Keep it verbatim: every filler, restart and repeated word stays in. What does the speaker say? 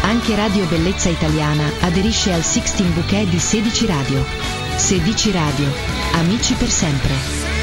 Anche Radio Bellezza Italiana aderisce al Sixteen Bouquet di Sedici Radio. Sedici Radio, amici per sempre.